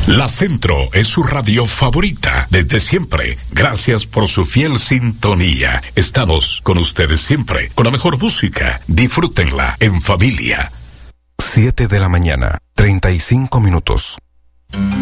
La Centro es su radio favorita desde siempre. Gracias por su fiel sintonía. Estamos con ustedes siempre, con la mejor música. Disfrútenla en familia. 7 de la mañana, 35 minutos.